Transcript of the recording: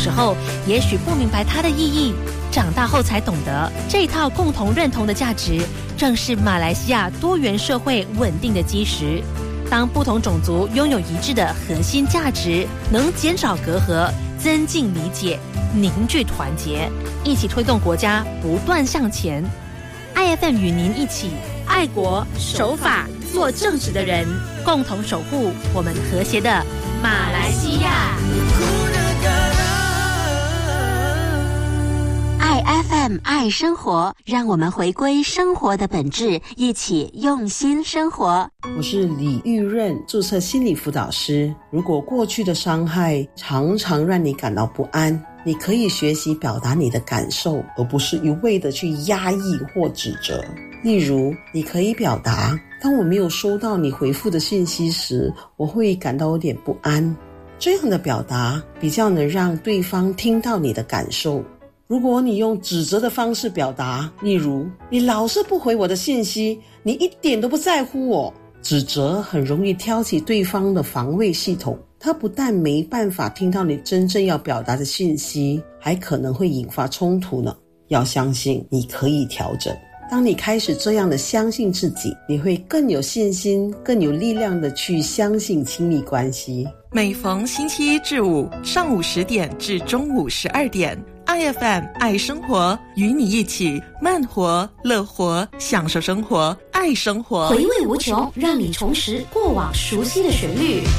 时候也许不明白它的意义，长大后才懂得，这套共同认同的价值正是马来西亚多元社会稳定的基石。当不同种族拥有一致的核心价值，能减少隔阂，增进理解，凝聚团结，一起推动国家不断向前。IFM 与您一起爱国守法做正直的人，共同守护我们和谐的马来西亚。 爱 FM 爱生活，让我们回归生活的本质，一起用心生活。 我是李玉润，注册心理辅导师。如果过去的伤害常常让你感到不安，你可以学习表达你的感受，而不是一味的去压抑或指责。例如，你可以表达，当我没有收到你回复的信息时，我会感到有点不安。这样的表达比较能让对方听到你的感受。如果你用指责的方式表达，例如，你老是不回我的信息，你一点都不在乎我，指责很容易挑起对方的防卫系统，他不但没办法听到你真正要表达的信息，还可能会引发冲突呢。要相信你可以调整。当你开始这样的相信自己，你会更有信心，更有力量的去相信亲密关系。 每逢星期一至五上午10点至中午12点，IFM 爱生活，与你一起慢活、乐活，享受生活，爱生活， 回味无穷，让你重拾过往熟悉的旋律。